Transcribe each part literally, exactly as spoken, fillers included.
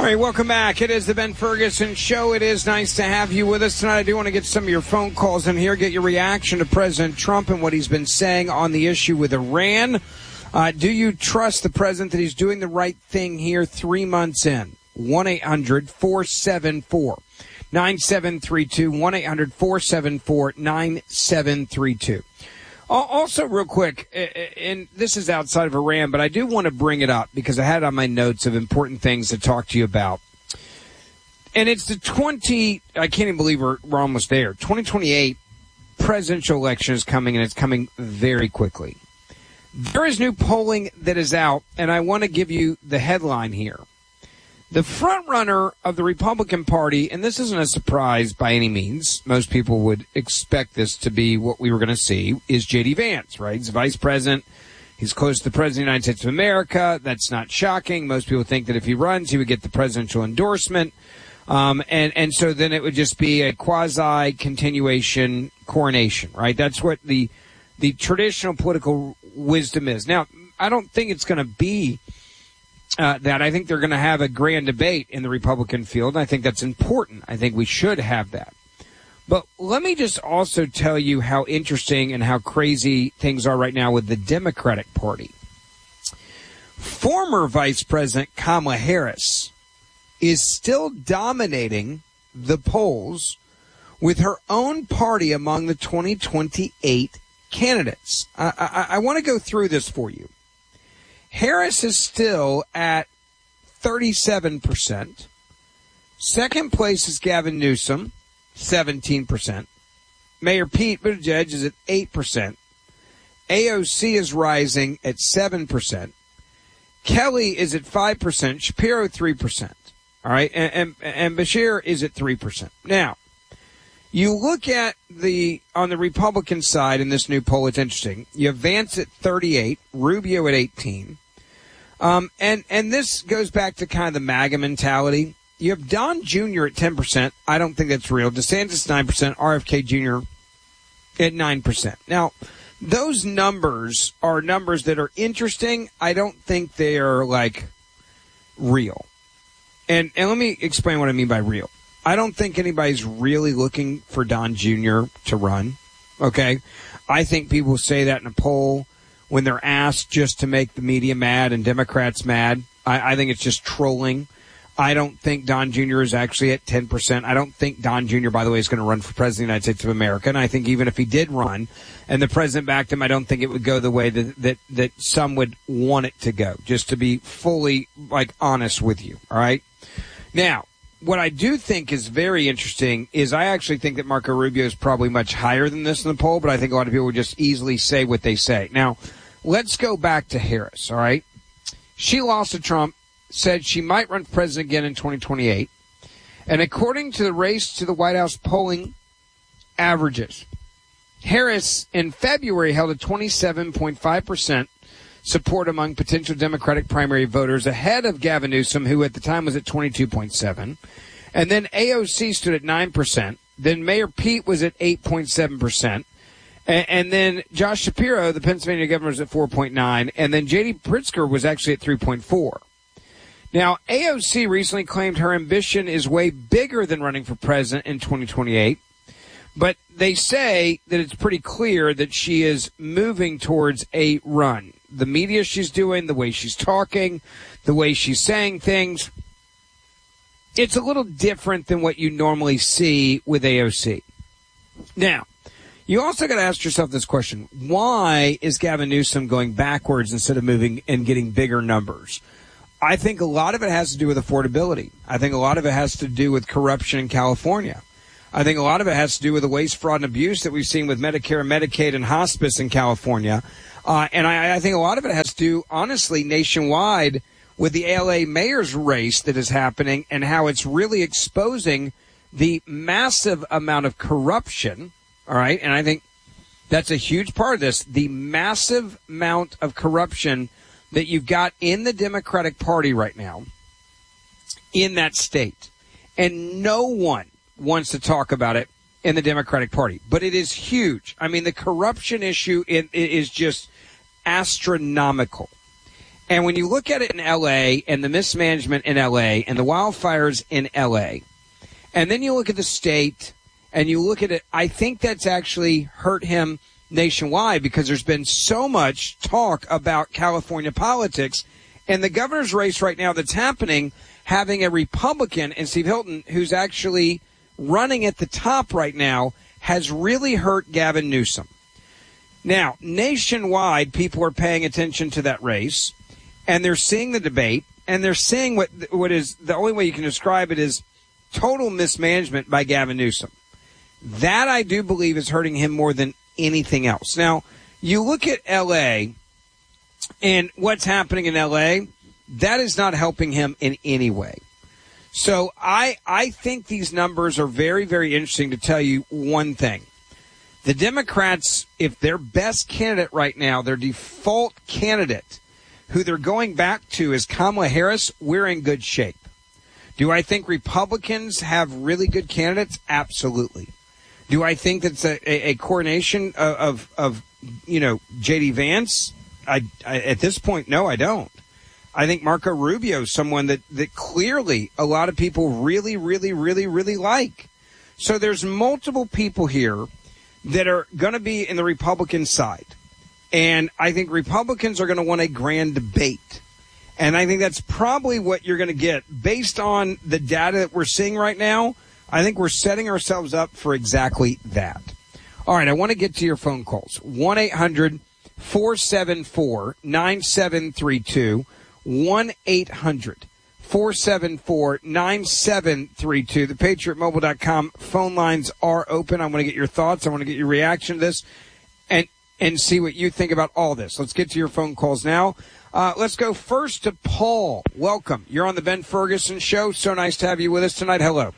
right, welcome back. It is the Ben Ferguson Show. It is nice to have you with us tonight. I do want to get some of your phone calls in here, get your reaction to President Trump and what he's been saying on the issue with Iran. Uh, do you trust the president that he's doing the right thing here three months in? one eight hundred four seven four nine seven three two, one eight hundred four seven four nine seven three two. Also, real quick, and this is outside of Iran, but I do want to bring it up because I had it on my notes of important things to talk to you about. And it's the twenty, I can't even believe we're, we're almost there, twenty twenty-eight presidential election is coming, and it's coming very quickly. There is new polling that is out, and I want to give you the headline here. The frontrunner of the Republican Party, and this isn't a surprise by any means, most people would expect this to be what we were going to see, is J D. Vance, right? He's the vice president. He's close to the president of the United States of America. That's not shocking. Most people think that if he runs, he would get the presidential endorsement. Um, and, and so then it would just be a quasi-continuation coronation, right? That's what the the traditional political wisdom is. Now, I don't think it's going to be Uh, that I think they're going to have a grand debate in the Republican field. And I think that's important. I think we should have that. But let me just also tell you how interesting and how crazy things are right now with the Democratic Party. Former Vice President Kamala Harris is still dominating the polls with her own party among the twenty twenty-eight candidates. I, I, I want to go through this for you. Harris is still at thirty-seven percent. Second place is Gavin Newsom, seventeen percent. Mayor Pete Buttigieg is at eight percent. A O C is rising at seven percent. Kelly is at five percent. Shapiro, three percent. All right, and, and, and Beshear is at three percent. Now, you look at the, on the Republican side in this new poll, it's interesting. You have Vance at thirty-eight, Rubio at eighteen. Um, and, and this goes back to kind of the MAGA mentality. You have Don Junior at ten percent. I don't think that's real. DeSantis, nine percent. R F K Junior at nine percent. Now, those numbers are numbers that are interesting. I don't think they are, like, real. And, and let me explain what I mean by real. I don't think anybody's really looking for Don Junior to run, okay? I think people say that in a poll when they're asked just to make the media mad and Democrats mad. I, I think it's just trolling. I don't think Don Junior is actually at ten percent. I don't think Don Junior, by the way, is going to run for president of the United States of America. And I think even if he did run and the president backed him, I don't think it would go the way that, that, that some would want it to go, just to be fully, like, honest with you, all right? Now, what I do think is very interesting is I actually think that Marco Rubio is probably much higher than this in the poll, but I think a lot of people would just easily say what they say. Now, let's go back to Harris, all right? She lost to Trump, said she might run for president again in twenty twenty-eight. And according to the Race to the White House polling averages, Harris in February held a twenty-seven point five percent support among potential Democratic primary voters, ahead of Gavin Newsom, who at the time was at twenty-two point seven. And then A O C stood at nine percent. Then Mayor Pete was at eight point seven percent. And, and then Josh Shapiro, the Pennsylvania governor, was at four point nine. And then J D. Pritzker was actually at three point four. Now, A O C recently claimed her ambition is way bigger than running for president in twenty twenty-eight. But they say that it's pretty clear that she is moving towards a run. The media she's doing, the way she's talking, the way she's saying things, it's a little different than what you normally see with A O C. Now, you also got to ask yourself this question. Why is Gavin Newsom going backwards instead of moving and getting bigger numbers? I think a lot of it has to do with affordability. I think a lot of it has to do with corruption in California. I think a lot of it has to do with the waste, fraud, and abuse that we've seen with Medicare, Medicaid, and hospice in California. Uh, and I, I think a lot of it has to do, honestly, nationwide with the L A mayor's race that is happening and how it's really exposing the massive amount of corruption. All right. And I think that's a huge part of this. The massive amount of corruption that you've got in the Democratic Party right now in that state. And no one wants to talk about it in the Democratic Party. But it is huge. I mean, the corruption issue it, it is just astronomical. And when you look at it in L A and the mismanagement in L A and the wildfires in L A, and then you look at the state and you look at it, I think that's actually hurt him nationwide because there's been so much talk about California politics. And the governor's race right now that's happening, having a Republican and Steve Hilton, who's actually running at the top right now, has really hurt Gavin Newsom. Now, nationwide, people are paying attention to that race, and they're seeing the debate, and they're seeing what what is the only way you can describe it is total mismanagement by Gavin Newsom. That, I do believe, is hurting him more than anything else. Now, you look at L A and what's happening in L A, that is not helping him in any way. So I I think these numbers are very, very interesting to tell you one thing. The Democrats, if their best candidate right now, their default candidate, who they're going back to is Kamala Harris, we're in good shape. Do I think Republicans have really good candidates? Absolutely. Do I think that's a, a, a coronation of, of, of, you know, J D Vance? I, I, at this point, no, I don't. I think Marco Rubio is someone that, that clearly a lot of people really, really, really, really like. So there's multiple people here that are going to be in the Republican side. And I think Republicans are going to want a grand debate. And I think that's probably what you're going to get. Based on the data that we're seeing right now, I think we're setting ourselves up for exactly that. All right, I want to get to your phone calls. one eight hundred four seven four nine seven three two. one eight hundred four seven four nine seven three two. The patriot mobile dot com phone lines are open. I want to get your thoughts. I want to get your reaction to this and and see what you think about all this. Let's get to your phone calls now. Uh, let's go first to Paul. Welcome. You're on the Ben Ferguson Show. So nice to have you with us tonight. Hello.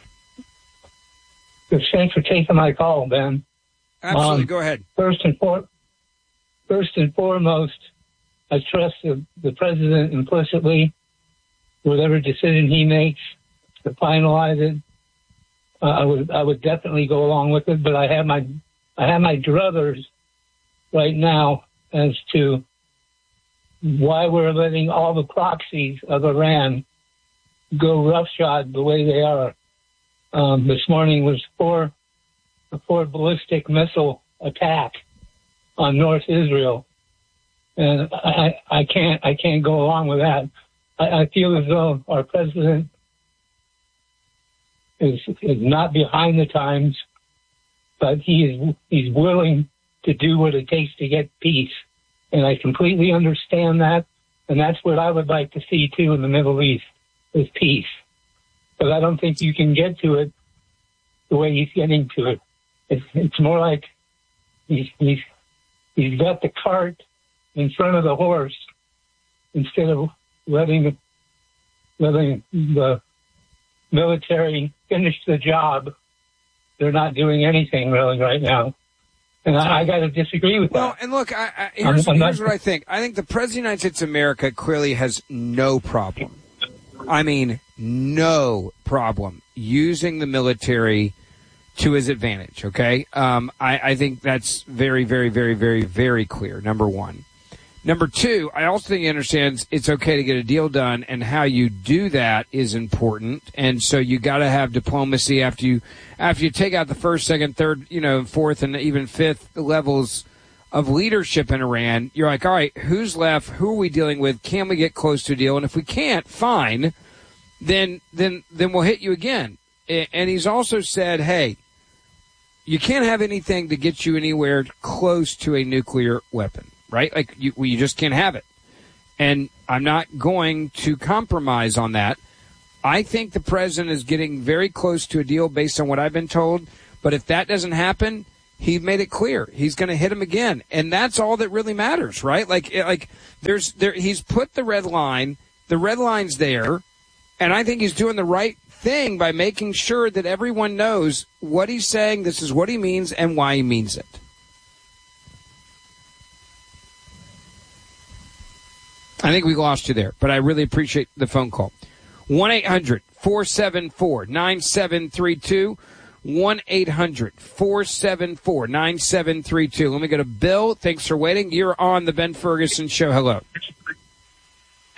Thanks for taking my call, Ben. Absolutely. Um, go ahead. First and, for, first and foremost, I trust the, the president implicitly. Whatever decision he makes to finalize it, uh, I would I would definitely go along with it. But I have my I have my druthers right now as to why we're letting all the proxies of Iran go roughshod the way they are. Um, this morning was four a four ballistic missile attack on North Israel, and I I can't I can't go along with that. I feel as though our president is is not behind the times, but he is he's willing to do what it takes to get peace, and I completely understand that, and that's what I would like to see too in the Middle East is peace. But I don't think you can get to it the way he's getting to it. It's, it's more like he's he's he's got the cart in front of the horse instead of letting the, letting the military finish the job. They're not doing anything really right now. And I, I got to disagree with well, that. Well, and look, I, I, here's, I'm, I'm here's not, what I think. I think the President of the United States of America clearly has no problem. I mean, no problem using the military to his advantage, okay? Um, I, I think that's very, very, very, very, very clear, number one. Number two, I also think he understands it's okay to get a deal done, and how you do that is important. And so you got to have diplomacy after you after you take out the first, second, third, you know, fourth, and even fifth levels of leadership in Iran. You're like, all right, who's left? Who are we dealing with? Can we get close to a deal? And if we can't, fine. Then then then we'll hit you again. And he's also said, hey, you can't have anything to get you anywhere close to a nuclear weapon. Right? Like, you, you just can't have it. And I'm not going to compromise on that. I think the president is getting very close to a deal based on what I've been told. But if that doesn't happen, he made it clear he's going to hit him again. And that's all that really matters, right? Like, like there's there. He's put the red line. The red line's there. And I think he's doing the right thing by making sure that everyone knows what he's saying, this is what he means, and why he means it. I think we lost you there, but I really appreciate the phone call. one eight hundred four seven four nine seven three two. one eight hundred four seven four nine seven three two. Let me go to Bill. Thanks for waiting. You're on the Ben Ferguson Show. Hello.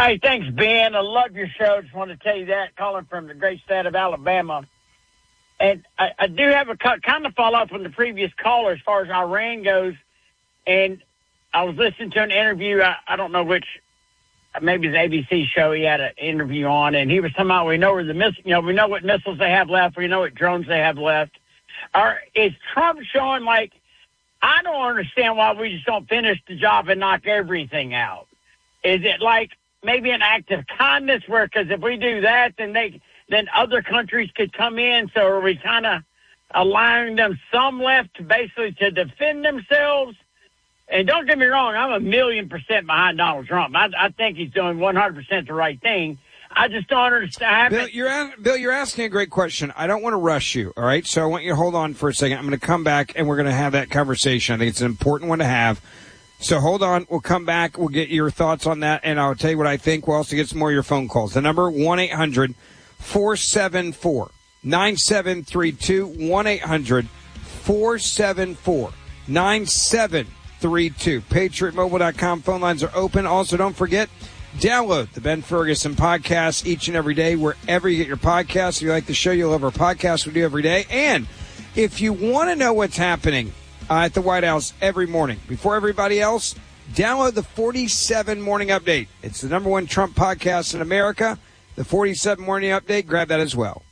Hey, thanks, Ben. I love your show. Just want to tell you that, calling from the great state of Alabama. And I, I do have a kind of follow-up from the previous caller as far as Iran goes. And I was listening to an interview. I, I don't know which, maybe it's an A B C show he had an interview on. And he was talking about, we know where the miss, you know, we know what missiles they have left. We know what drones they have left. Or is Trump showing, like, I don't understand why we just don't finish the job and knock everything out. Is it like maybe an act of kindness where, because if we do that, then they, then other countries could come in. So are we kind of allowing them some left to basically to defend themselves? And don't get me wrong, I'm a million percent behind Donald Trump. I, I think he's doing one hundred percent the right thing. I just don't understand. Bill you're, a- Bill, you're asking a great question. I don't want to rush you, all right? So I want you to hold on for a second. I'm going to come back, and we're going to have that conversation. I think it's an important one to have. So hold on. We'll come back. We'll get your thoughts on that, and I'll tell you what I think. We'll also get some more of your phone calls. The number, one eight hundred four seven four nine seven three two, one eight hundred four seven four nine seven three two. Patriot Mobile dot com phone lines are open. Also, don't forget, download the Ben Ferguson podcast each and every day wherever you get your podcasts. If you like the show, you'll love our podcast we do every day. And if you want to know what's happening uh, at the White House every morning, before everybody else, download the forty-seven Morning Update. It's the number one Trump podcast in America. The forty-seven Morning Update, grab that as well.